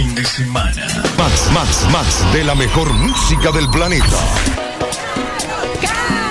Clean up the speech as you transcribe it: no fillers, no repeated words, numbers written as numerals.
fin de semana. Max de la mejor música del planeta.